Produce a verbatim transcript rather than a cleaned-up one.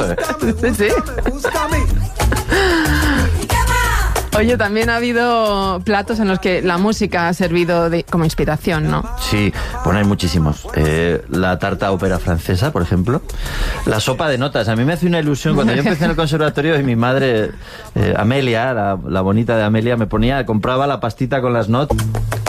Sí, sí. Oye, también ha habido platos en los que la música ha servido de, como inspiración, ¿no? Sí, bueno, hay muchísimos. Eh, la tarta ópera francesa, por ejemplo. La sopa de notas. A mí me hace una ilusión. Cuando yo empecé en el conservatorio y mi madre, eh, Amelia, la, la bonita de Amelia, me ponía, compraba la pastita con las notas.